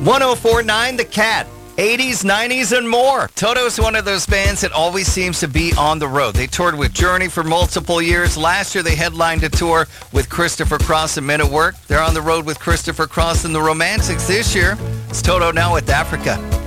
1049 The Cat. 80s, 90s, and more. Toto's one of those bands that always seems to be on the road. They toured with Journey for multiple years. Last year, they headlined a tour with Christopher Cross and Men at Work. They're on the road with Christopher Cross and the Romantics this year. It's Toto now with Africa.